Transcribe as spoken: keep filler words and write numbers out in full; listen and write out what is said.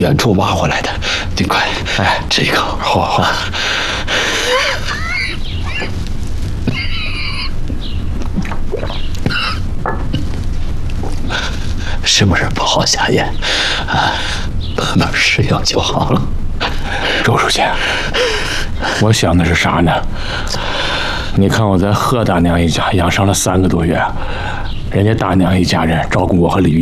远处挖回来的，你快，哎，这个， 好好。 是不是不好下咽？啊，慢慢适应就好了。 周书记，我想的是啥呢？你看我在贺大娘一家养伤了三个多月，人家大娘一家人照顾我和李玉。